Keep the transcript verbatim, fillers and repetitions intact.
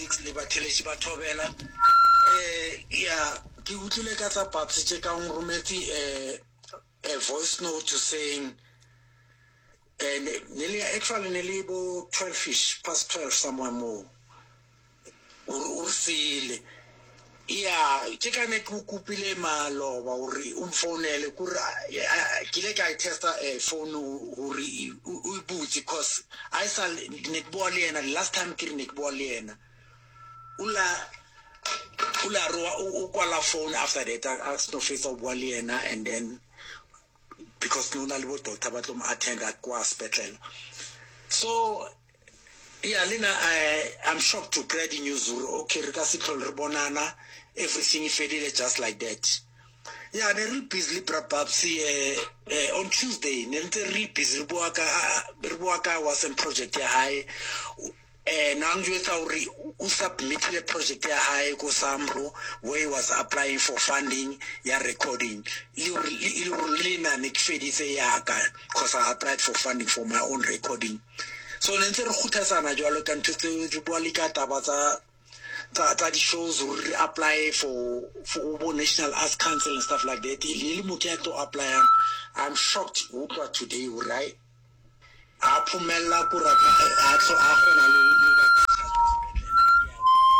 politics le batheletši ba thobela eh ya ke utlwile ka tsa Babs tse ka ngrometse eh a voice note to saying and nearly actually nearly about twelve fish past twelve somewhere more or ursile yeah ke ka ne ku kupile maloba uri umfonele kuri ke le ka testa a phone uri u butse because I saw ne bua le yena last time ke ne bua le yena ula ula ro u kwala phone after that I asked no face of bua le yena and then because no na le doctor ba tlo attend at kwa hospital so yeah Lena I I'm shocked to create news okay re ka se tlhole re bonana everything faded just like that yeah the real busy Babs uh, on Tuesday ne ntse re busy re bua ka re bua ka was in project ya high eh na njwetsa uri u submit the project ya high ko Samro where he was applying for funding ya recording Lena ne kfedise ya ka because I applied for funding for my own recording so ne ntse re khuthasana jwalo ka ntse tse bua le ka taba tsa tsa di shows or apply for for National Arts Council and stuff like that le mo ke to apply I'm shocked what today right a phumella ku ra a tlo a gona le